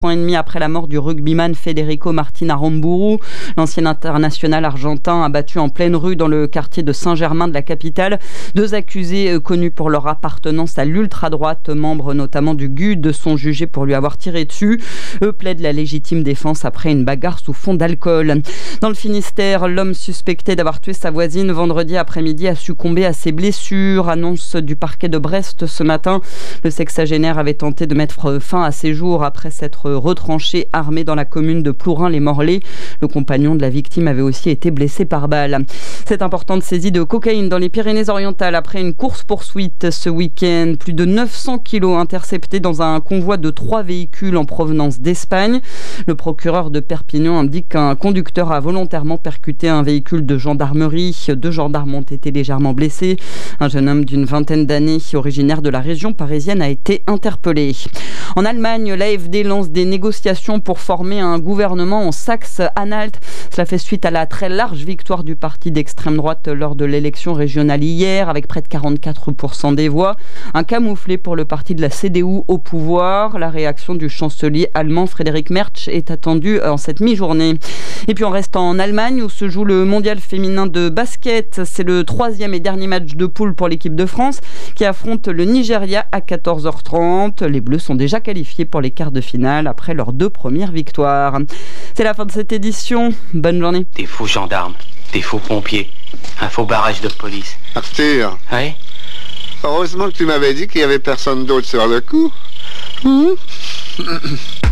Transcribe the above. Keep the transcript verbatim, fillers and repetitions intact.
Ans et demi après la mort du rugbyman Federico Martin Aramburu, l'ancien international argentin abattu en pleine rue dans le quartier de Saint-Germain de la capitale. Deux accusés connus pour leur appartenance à l'ultra-droite, membres notamment du G U D, sont jugés pour lui avoir tiré dessus. Eux plaident la légitime défense après une bagarre sous fond d'alcool. Dans le Finistère, l'homme suspecté d'avoir tué sa voisine vendredi après-midi a succombé à ses blessures. Annonce du parquet de Brest ce matin. Le sexagénaire avait tenté de mettre fin à ses jours après s'être retranché armé dans la commune de Plourin-les-Morlaix. Le compagnon de la victime avait aussi été blessé par balle. Cette importante saisie de cocaïne dans les Pyrénées-Orientales après une course-poursuite ce week-end. Plus de neuf cents kilos interceptés dans un convoi de trois véhicules en provenance d'Espagne. Le procureur de Perpignan indique qu'un conducteur a volontairement percuté un véhicule de gendarmerie. Deux gendarmes ont été légèrement blessés. Un jeune homme d'une vingtaine d'années, originaire de la région parisienne, a été interpellé. En Allemagne, l'A F D lance des négociations pour former un gouvernement en Saxe-Anhalt. Cela fait suite à la très large victoire du parti d'extrême droite lors de l'élection régionale hier, avec près de quarante-quatre pour cent des voix. Un camouflet pour le parti de la C D U au pouvoir. La réaction du chancelier allemand Friedrich Merz est attendue en cette mi-journée. Et puis on reste en Allemagne où se joue le mondial féminin de basket. C'est le troisième et dernier match de poule pour l'équipe de France qui affronte le Nigeria à quatorze heures trente. Les Bleus sont déjà qualifiés pour les quarts de finale après leurs deux premières victoires. C'est la fin de cette édition. Bonne journée. Des faux gendarmes, des faux pompiers, un faux barrage de police. Arthur. Oui? Heureusement que tu m'avais dit qu'il n'y avait personne d'autre sur le coup. Mmh.